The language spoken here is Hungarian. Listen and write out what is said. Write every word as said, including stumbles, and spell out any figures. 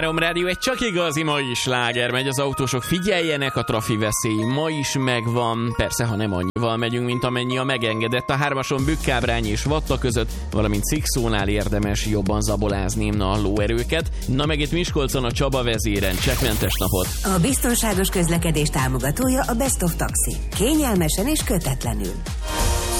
Három Rádió, egy csak igazi mai sláger megy, az autósok figyeljenek, a trafi veszély ma is megvan, persze ha nem annyival megyünk, mint amennyi a megengedett. A hármason Bükkábrány és Vatta között, valamint Szikszónál érdemes jobban zabolázni a lóerőket. Na meg itt Miskolcon a Csaba vezéren, csekkmentes napot! A biztonságos közlekedés támogatója a Best of Taxi. Kényelmesen és kötetlenül.